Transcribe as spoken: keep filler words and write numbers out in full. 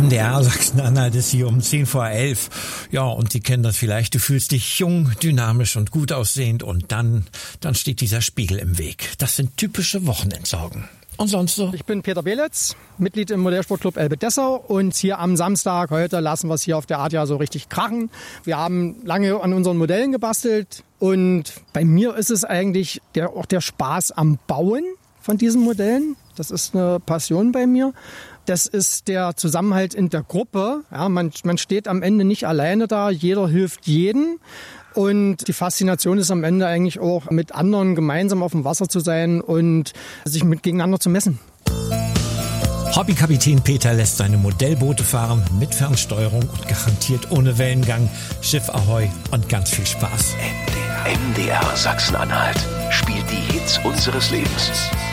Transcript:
M D R Sachsen-Anhalt ist hier um zehn vor elf. Ja, und Sie kennen das vielleicht. Du fühlst dich jung, dynamisch und gut aussehend und dann, dann steht dieser Spiegel im Weg. Das sind typische Wochenendsorgen. Und sonst so? Ich bin Peter Belitz, Mitglied im Modellsportclub Elbe-Dessau und hier am Samstag, heute lassen wir es hier auf der Art ja so richtig krachen. Wir haben lange an unseren Modellen gebastelt und bei mir ist es eigentlich der, auch der Spaß am Bauen von diesen Modellen. Das ist eine Passion bei mir. Das ist der Zusammenhalt in der Gruppe. Ja, man, man steht am Ende nicht alleine da, jeder hilft jedem. Und die Faszination ist am Ende eigentlich auch, mit anderen gemeinsam auf dem Wasser zu sein und sich mit gegeneinander zu messen. Hobbykapitän Peter lässt seine Modellboote fahren mit Fernsteuerung und garantiert ohne Wellengang. Schiff Ahoi und ganz viel Spaß. M D R Sachsen-Anhalt spielt die Hits unseres Lebens.